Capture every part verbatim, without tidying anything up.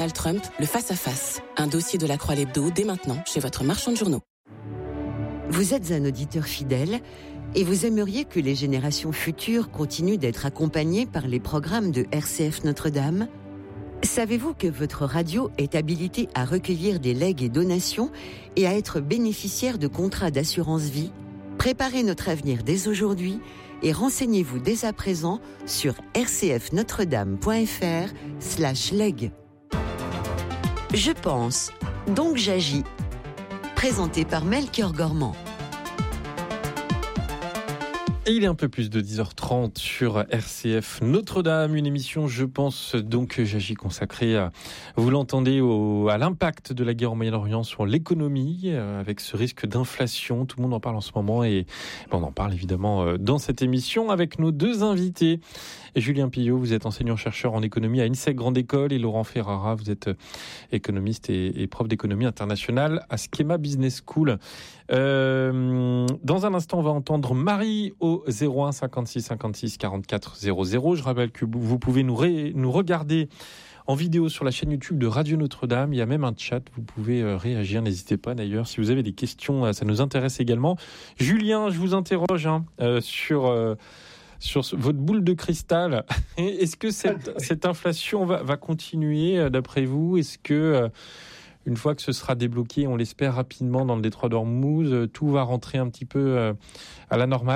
Donald Trump, le face-à-face. Un dossier de la Croix l'Hebdo dès maintenant chez votre marchand de journaux. Vous êtes un auditeur fidèle et vous aimeriez que les générations futures continuent d'être accompagnées par les programmes de R C F Notre-Dame ? Savez-vous que votre radio est habilitée à recueillir des legs et donations et à être bénéficiaire de contrats d'assurance vie ? Préparez notre avenir dès aujourd'hui et renseignez-vous dès à présent sur rcfnotredame.fr slash leg. Je pense, donc j'agis. Présenté par Melchior Gormand. Et il est un peu plus de dix heures trente sur R C F Notre-Dame, une émission, je pense, donc j'agis consacrée à, vous l'entendez, au, à l'impact de la guerre au Moyen-Orient sur l'économie, euh, avec ce risque d'inflation. Tout le monde en parle en ce moment et bon, on en parle évidemment euh, dans cette émission avec nos deux invités. Et Julien Pillot, vous êtes enseignant-chercheur en économie à INSEC Grande École, et Laurent Ferrara, vous êtes économiste et, et prof d'économie internationale à Schema Business School. Euh, dans un instant, on va entendre Marie au zéro un cinquante-six cinquante-six quarante-quatre zéro zéro. Je rappelle que vous pouvez nous, ré, nous regarder en vidéo sur la chaîne YouTube de Radio Notre-Dame. Il y a même un chat, vous pouvez réagir, n'hésitez pas d'ailleurs. Si vous avez des questions, ça nous intéresse également. Julien, je vous interroge hein, euh, sur... Euh, Sur votre boule de cristal, est-ce que cette, cette inflation va, va continuer d'après vous ? Est-ce que, une fois que ce sera débloqué, on l'espère rapidement dans le détroit d'Ormuz, tout va rentrer un petit peu à la normale ?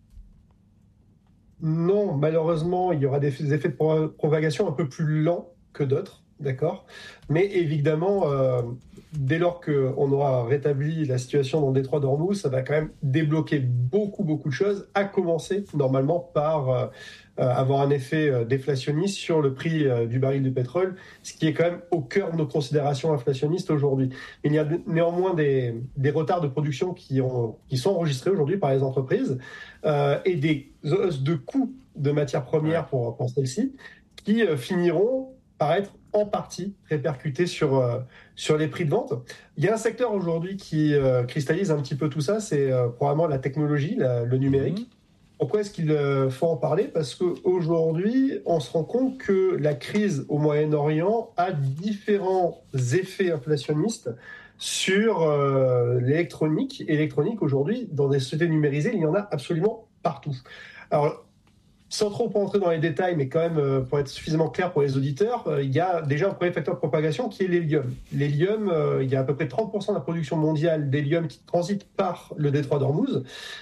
Non, malheureusement, il y aura des effets de propagation un peu plus lents que d'autres, d'accord ? Mais évidemment, euh, dès lors qu'on aura rétabli la situation dans le détroit d'Ormuz, ça va quand même débloquer beaucoup, beaucoup de choses, à commencer normalement par euh, avoir un effet euh, déflationniste sur le prix euh, du baril de pétrole, ce qui est quand même au cœur de nos considérations inflationnistes aujourd'hui. Il y a néanmoins des, des retards de production qui, ont, qui sont enregistrés aujourd'hui par les entreprises euh, et des hausses de coûts de matières premières pour, pour celles-ci qui euh, finiront par être en partie répercuté sur, euh, sur les prix de vente. Il y a un secteur aujourd'hui qui euh, cristallise un petit peu tout ça, c'est euh, probablement la technologie, la, le numérique. Mmh. Pourquoi est-ce qu'il euh, faut en parler ? Parce qu'aujourd'hui, on se rend compte que la crise au Moyen-Orient a différents effets inflationnistes sur euh, l'électronique. Électronique, aujourd'hui, dans des sociétés numérisées, il y en a absolument partout. Alors, sans trop rentrer dans les détails, mais quand même euh, pour être suffisamment clair pour les auditeurs, euh, il y a déjà un premier facteur de propagation qui est l'hélium. L'hélium, euh, il y a à peu près trente pour cent de la production mondiale d'hélium qui transite par le détroit d'Ormuz,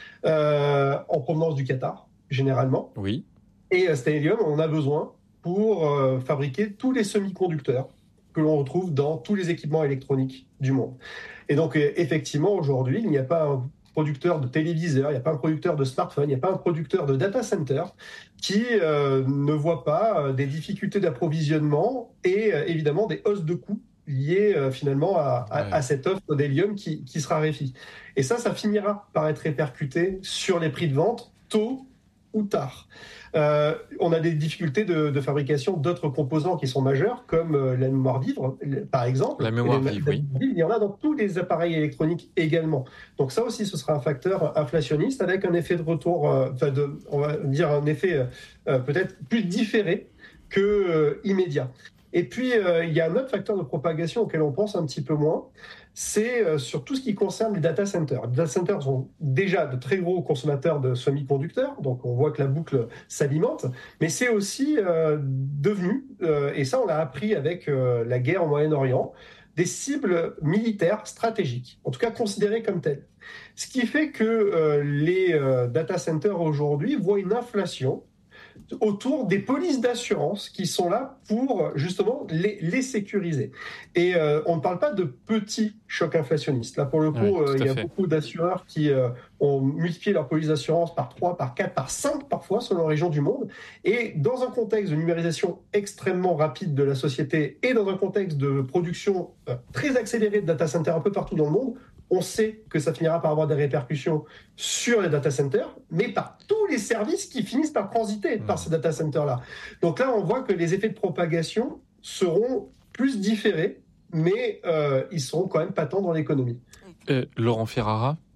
euh, en provenance du Qatar, généralement. Oui. Et euh, cet hélium, on en a besoin pour euh, fabriquer tous les semi-conducteurs que l'on retrouve dans tous les équipements électroniques du monde. Et donc, euh, effectivement, aujourd'hui, il n'y a pas un producteur de téléviseurs, il n'y a pas un producteur de smartphone, il n'y a pas un producteur de data center qui euh, ne voit pas euh, des difficultés d'approvisionnement et euh, évidemment des hausses de coûts liées euh, finalement à, à, ouais. à cette offre d'hélium qui, qui se raréfie. Et ça, ça finira par être répercuté sur les prix de vente tôt ou tard. Euh, on a des difficultés de, de fabrication d'autres composants qui sont majeurs, comme euh, la mémoire vive, par exemple. La mémoire vive, oui. Il y en a dans tous les appareils électroniques également. Donc ça aussi, ce sera un facteur inflationniste avec un effet de retour, euh, enfin, de, on va dire un effet euh, peut-être plus différé que euh, immédiat. Et puis, euh, il y a un autre facteur de propagation auquel on pense un petit peu moins, c'est euh, sur tout ce qui concerne les data centers. Les data centers sont déjà de très gros consommateurs de semi-conducteurs, donc on voit que la boucle s'alimente, mais c'est aussi euh, devenu, euh, et ça on l'a appris avec euh, la guerre au Moyen-Orient, des cibles militaires stratégiques, en tout cas considérées comme telles. Ce qui fait que euh, les euh, data centers aujourd'hui voient une inflation autour des polices d'assurance qui sont là pour justement les, les sécuriser. Et euh, on ne parle pas de petits chocs inflationnistes. Là, pour le coup, oui, euh, il y a fait. beaucoup d'assureurs qui euh, ont multiplié leur police d'assurance par trois, par quatre, par cinq parfois, selon la région du monde. Et dans un contexte de numérisation extrêmement rapide de la société et dans un contexte de production euh, très accélérée de data centers un peu partout dans le monde, on sait que ça finira par avoir des répercussions sur les data centers, mais par tous les services qui finissent par transiter mmh. par ces data centers-là. Donc là, on voit que les effets de propagation seront plus différés, mais euh, ils seront quand même patents dans l'économie. Euh, Laurent Ferrara ?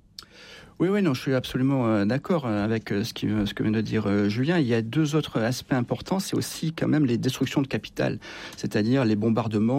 Oui, oui, non, je suis absolument euh, d'accord avec euh, ce, qui, ce que vient de dire euh, Julien. Il y a deux autres aspects importants. C'est aussi quand même les destructions de capital, c'est-à-dire les bombardements